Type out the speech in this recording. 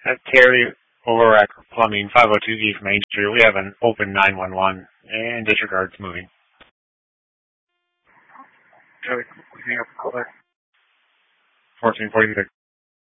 Terry over at Plumbing, 502 East Main Street. We have an open 911 and disregard's moving. Terry, we hang up the call there. 1446.